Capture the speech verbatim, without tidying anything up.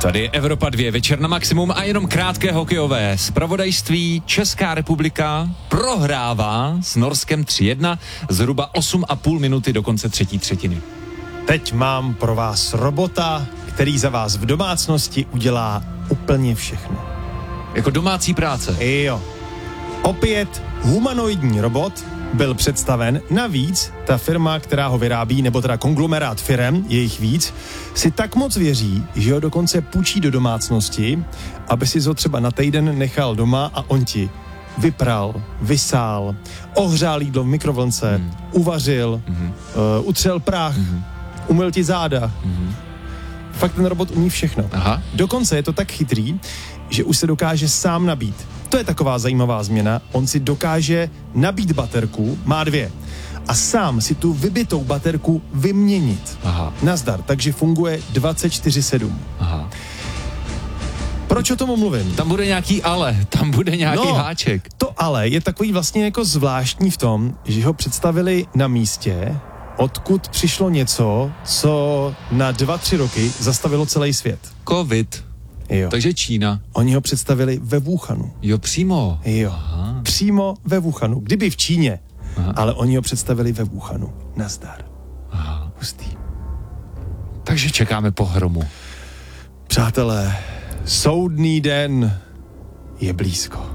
Tady je Evropa dva, večer na maximum a jenom krátké hokejové zpravodajství. Česká republika prohrává s Norskem tři jedna, zhruba osm a půl minuty do konce třetí třetiny. Teď mám pro vás robota, který za vás v domácnosti udělá úplně všechno. Jako domácí práce. Jo. Opět humanoidní robot byl představen. Navíc ta firma, která ho vyrábí, nebo teda konglomerát firem, je jich víc, si tak moc věří, že ho dokonce půjčí do domácnosti, aby si ho třeba na týden nechal doma a on ti vypral, vysál, ohřál jídlo v mikrovlnce, hmm. uvařil, hmm. uh, utřel prach, hmm. umyl ti záda. Hmm. Fakt ten robot umí všechno. Aha. Dokonce je to tak chytrý, že už se dokáže sám nabít. To je taková zajímavá změna. On si dokáže nabít baterku, má dvě, a sám si tu vybitou baterku vyměnit. Aha. Nazdar, takže funguje dvacet čtyři sedm. Aha. Proč o tom mluvím? Tam bude nějaký ale, tam bude nějaký no, háček. To ale je takový vlastně jako zvláštní v tom, že ho představili na místě, odkud přišlo něco, co na dva, tři roky zastavilo celý svět. Covid. Jo. Takže Čína. Oni ho představili ve Wuhanu. Jo, přímo. Jo, Aha. přímo ve Wuhanu. Kdyby v Číně, Aha. ale oni ho představili ve Wuhanu. Nazdar. Aha. Hustý. Takže čekáme pohromu. Přátelé, soudný den je blízko.